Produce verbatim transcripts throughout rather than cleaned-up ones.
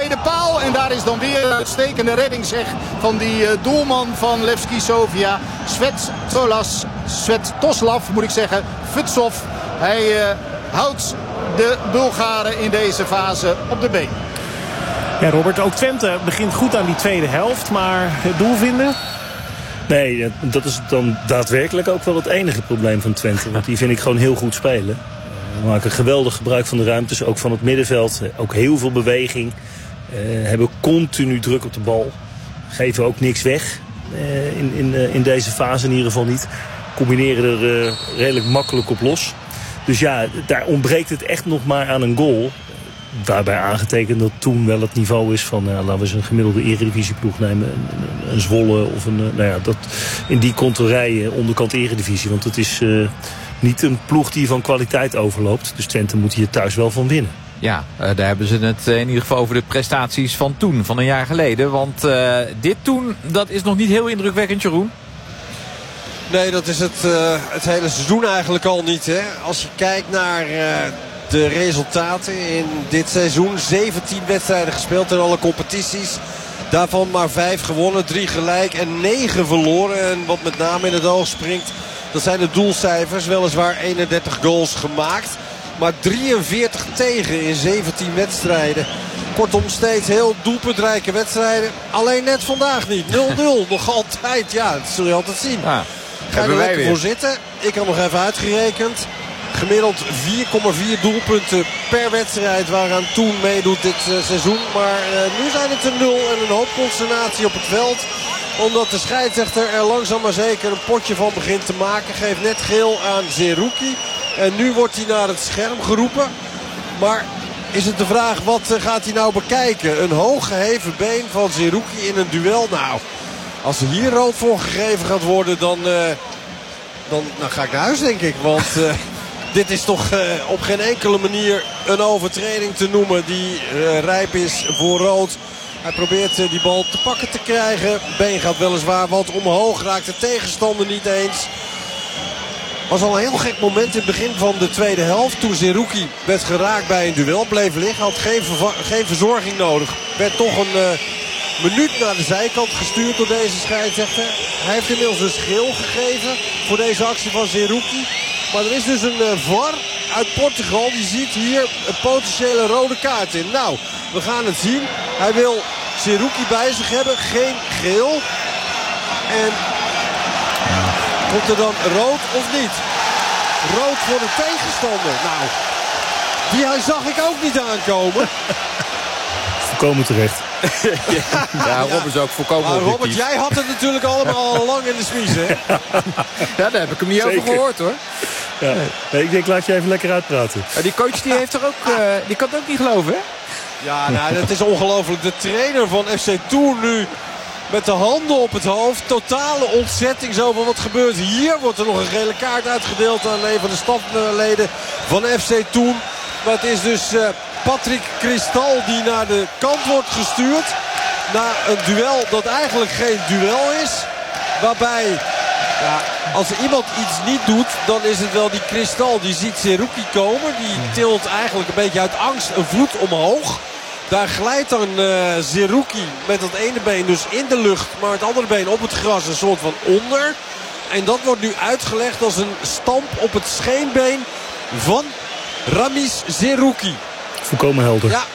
tweede paal. En daar is dan weer een uitstekende redding zeg, van die uh, doelman van Levski Sofia. Svetoslav, Svetoslav moet ik zeggen. Futsov. Hij uh, houdt de Bulgaren in deze fase op de been. Ja, Robert, ook Twente begint goed aan die tweede helft. Maar het doel vinden? Nee, dat is dan daadwerkelijk ook wel het enige probleem van Twente. Want die vind ik gewoon heel goed spelen. We maken geweldig gebruik van de ruimtes, ook van het middenveld. Ook heel veel beweging. Uh, hebben continu druk op de bal. Geven ook niks weg. Uh, in, in, uh, in deze fase in ieder geval niet. Combineren er uh, redelijk makkelijk op los. Dus ja, daar ontbreekt het echt nog maar aan een goal. Daarbij aangetekend dat toen wel het niveau is van, uh, laten we eens een gemiddelde eredivisieploeg nemen. Een, een Zwolle of een, uh, nou ja, dat in die konterij onderkant eredivisie. Want het is uh, niet een ploeg die van kwaliteit overloopt. Dus Twente moet hier thuis wel van winnen. Ja, uh, daar hebben ze het uh, in ieder geval over de prestaties van toen, van een jaar geleden. Want uh, dit toen, dat is nog niet heel indrukwekkend, Jeroen. Nee, dat is het, uh, het hele seizoen eigenlijk al niet. Hè? Als je kijkt naar uh, de resultaten in dit seizoen. zeventien wedstrijden gespeeld in alle competities. Daarvan maar vijf gewonnen, drie gelijk en negen verloren. En wat met name in het oog springt, dat zijn de doelcijfers. Weliswaar eenendertig goals gemaakt. Maar drieënveertig tegen in zeventien wedstrijden. Kortom, steeds heel doelpuntrijke wedstrijden. Alleen net vandaag niet. nul nul nog altijd. Ja, dat zul je altijd zien. Ah, Ga je er lekker voor zitten. Ik heb nog even uitgerekend. Gemiddeld vier komma vier doelpunten per wedstrijd waaraan Toen meedoet dit uh, seizoen. Maar uh, nu zijn het een nul en een hoop consternatie op het veld. Omdat de scheidsrechter er langzaam maar zeker een potje van begint te maken. Geeft net geel aan Zerouki. En nu wordt hij naar het scherm geroepen. Maar is het de vraag, wat uh, gaat hij nou bekijken? Een hoog geheven been van Zerouki in een duel. Nou, als er hier rood voor gegeven gaat worden, dan, uh, dan, dan ga ik naar huis, denk ik. Want uh, dit is toch uh, op geen enkele manier een overtreding te noemen die uh, rijp is voor rood. Hij probeert uh, die bal te pakken te krijgen. Been gaat weliswaar wat omhoog, raakt de tegenstander niet eens. Was al een heel gek moment in het begin van de tweede helft. Toen Zerouki werd geraakt bij een duel, bleef liggen. Had geen, geen verzorging nodig. Werd toch een uh, minuut naar de zijkant gestuurd door deze scheidsrechter. Hij heeft inmiddels dus geel gegeven voor deze actie van Zerouki. Maar er is dus een uh, V A R uit Portugal. Die ziet hier een potentiële rode kaart in. Nou, we gaan het zien. Hij wil Zerouki bij zich hebben. Geen geel. En komt er dan rood of niet? Rood voor de tegenstander. Nou, die zag ik ook niet aankomen. Volkomen terecht. ja, ja, Rob is ook volkomen maar objectief. Robert, jij had het natuurlijk allemaal al lang in de smies, hè? Ja, daar heb ik hem niet Zeker. over gehoord, hoor. Ja. Nee, ik denk, laat je even lekker uitpraten. Ja, die coach die heeft er ook, uh, die kan het ook niet geloven, hè? Ja, nou, dat is ongelooflijk. De trainer van F C Toen nu met de handen op het hoofd. Totale ontzetting zo van wat gebeurt hier. Wordt er nog een gele kaart uitgedeeld aan een van de stafleden van F C Toen. Maar het is dus uh, Patrick Cristal die naar de kant wordt gestuurd. Na een duel dat eigenlijk geen duel is. Waarbij, ja, als er iemand iets niet doet, dan is het wel die Cristal. Die ziet Zerouki komen. Die tilt eigenlijk een beetje uit angst een voet omhoog. Daar glijdt dan uh, Zerouki met dat ene been dus in de lucht. Maar het andere been op het gras een soort van onder. En dat wordt nu uitgelegd als een stamp op het scheenbeen van Ramiz Zerouki. Volkomen helder. Ja.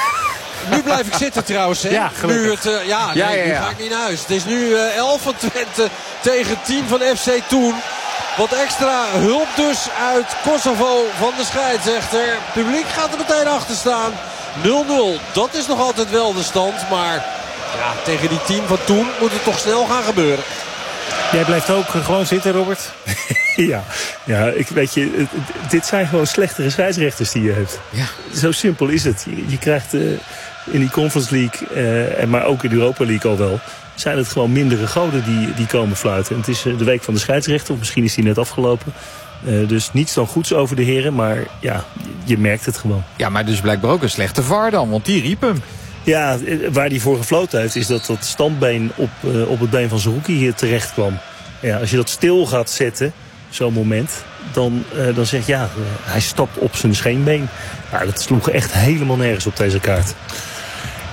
Nu blijf ik zitten trouwens. Hè. Ja, nu het, uh, ja, nee, ja, ja, ja. nu ga ik niet naar huis. Het is nu uh, elf van Twente tegen tien van F C Toen. Wat extra hulp dus uit Kosovo van de scheidsrechter. Het publiek gaat er meteen achter staan. nul nul. Dat is nog altijd wel de stand. Maar ja, tegen die tien van Toen moet het toch snel gaan gebeuren. Jij blijft ook gewoon zitten, Robert. Ja, ja ik, weet je, dit zijn gewoon slechtere scheidsrechters die je hebt. Ja. Zo simpel is het. Je, je krijgt uh, in die Conference League, uh, en maar ook in de Europa League al wel, zijn het gewoon mindere goden die, die komen fluiten. En het is uh, de week van de scheidsrechter, of misschien is die net afgelopen. Uh, dus niets dan goeds over de heren, maar ja, je merkt het gewoon. Ja, maar dus blijkbaar ook een slechte V A R dan, want die riep hem. Ja, waar hij voor gefloten heeft is dat dat standbeen op, uh, op het been van Zerouki hier terecht kwam. Ja, als je dat stil gaat zetten, zo'n moment, dan, uh, dan zeg je ja, uh, hij stapt op zijn scheenbeen. Maar dat sloeg echt helemaal nergens op deze kaart.